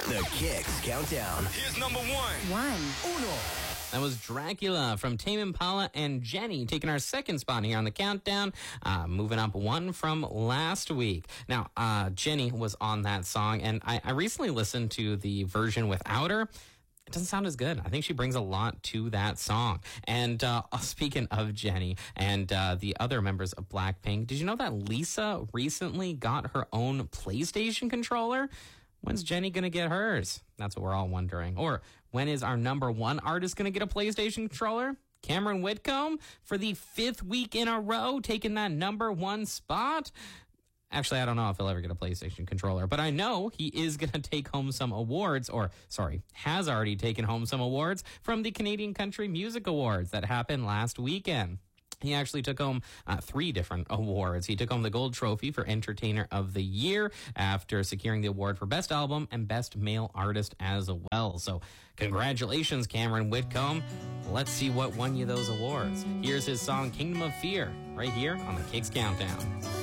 The Kicks Countdown. Here's number one. Uno. That was Dracula from Tame Impala and Jenny taking our second spot here on the countdown, moving up one from last week. Now, Jenny was on that song, and I recently listened to the version without her. It doesn't sound as good. I think she brings a lot to that song. And speaking of Jenny and the other members of Blackpink, did you know that Lisa recently got her own PlayStation controller? When's Jenny going to get hers? That's what we're all wondering. Or when is our number one artist going to get a PlayStation controller? Cameron Whitcomb for the 5th week in a row taking that number one spot. Actually, I don't know if he'll ever get a PlayStation controller, but I know he is going to take home some awards, has already taken home some awards from the Canadian Country Music Awards that happened last weekend. He actually took home 3 different awards. He took home the Gold Trophy for Entertainer of the Year after securing the award for Best Album and Best Male Artist as well. So congratulations, Cameron Whitcomb. Let's see what won you those awards. Here's his song, Kingdom of Fear, right here on the Kicks Countdown.